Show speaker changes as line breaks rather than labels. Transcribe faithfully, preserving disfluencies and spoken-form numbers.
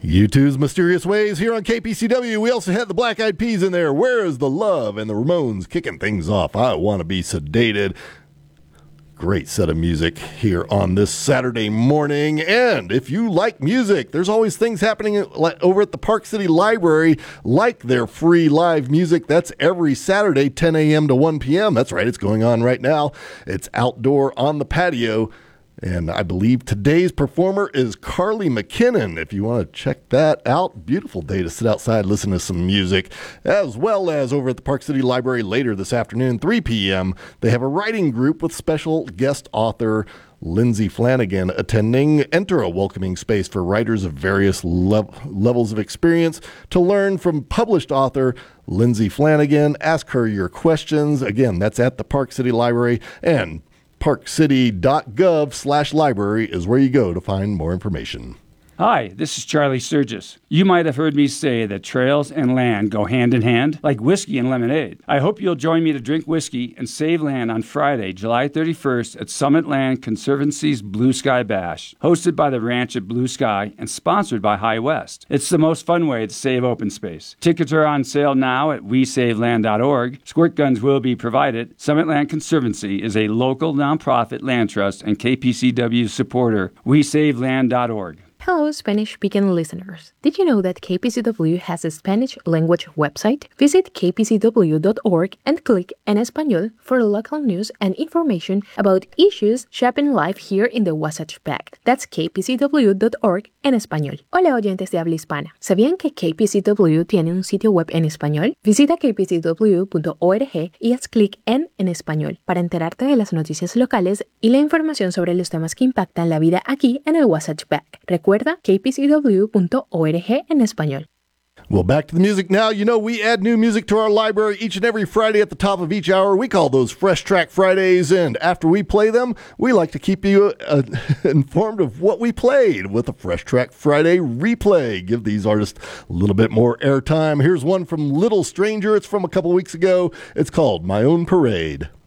U two's Mysterious Ways here on K P C W. We also had the Black Eyed Peas in there. Where is the Love? And the Ramones kicking things off. I Want to Be Sedated. Great set of music here on this Saturday morning. And if you like music, there's always things happening over at the Park City Library, like their free live music. That's every Saturday, ten a.m. to one p.m. That's right, it's going on right now. It's outdoor on the patio. And I believe today's performer is Carly McKinnon. If you want to check that out, beautiful day to sit outside, listen to some music, as well as over at the Park City Library later this afternoon, three p.m., they have a writing group with special guest author Lindsay Flanagan attending. Enter a welcoming space for writers of various le- levels of experience to learn from published author Lindsay Flanagan. Ask her your questions. Again, that's at the Park City Library, and parkcity.gov slash library is where you go to find more information.
Hi, this is Charlie Sturgis. You might have heard me say that trails and land go hand in hand, like whiskey and lemonade. I hope you'll join me to drink whiskey and save land on Friday, July thirty-first at Summit Land Conservancy's Blue Sky Bash, hosted by the ranch at Blue Sky and sponsored by High West. It's the most fun way to save open space. Tickets are on sale now at we save land dot org. Squirt guns will be provided. Summit Land Conservancy is a local nonprofit land trust and K P C W supporter. we save land dot org.
Hello, Spanish-speaking listeners. Did you know that K P C W has a Spanish language website? Visit k p c w dot org and click En Español for local news and information about issues shaping life here in the Wasatch Pact. That's k p c w dot org en español. Hola, oyentes de habla hispana. ¿Sabían que K P C W tiene un sitio web en español? Visita k p c w punto org y haz clic en En Español para enterarte de las noticias locales y la información sobre los temas que impactan la vida aquí en el Wasatch Pact. Recuerda k p c w punto org en español.
Well, back to the music now. You know, we add new music to our library each and every Friday at the top of each hour. We call those Fresh Track Fridays, and after we play them, we like to keep you uh, informed of what we played with a Fresh Track Friday replay. Give these artists a little bit more airtime. Here's one from Little Stranger. It's from a couple weeks ago. It's called My Own Parade.